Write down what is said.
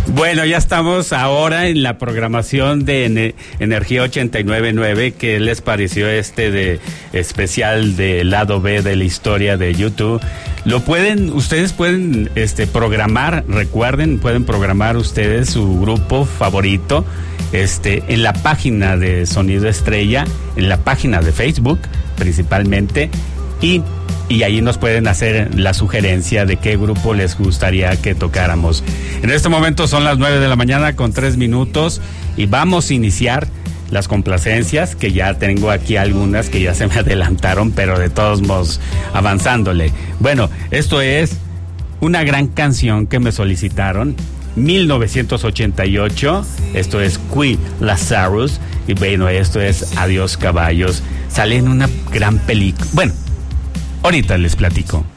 Bueno, ya estamos ahora en la programación de Energía 89.9. ¿Qué les pareció de especial de lado B de la historia de YouTube? Ustedes pueden programar, recuerden, pueden programar ustedes su grupo favorito en la página de Sonido Estrella, en la página de Facebook principalmente, y ahí nos pueden hacer la sugerencia de qué grupo les gustaría que tocáramos. En este momento son las 9 de la mañana con 3 minutos y vamos a iniciar las complacencias, que ya tengo aquí algunas que ya se me adelantaron, pero de todos modos avanzándole. Bueno, esto es una gran canción que me solicitaron, 1988, esto es Qui Lazarus, y bueno, esto es Adiós Caballos. Sale en una gran película. Bueno, ahorita les platico.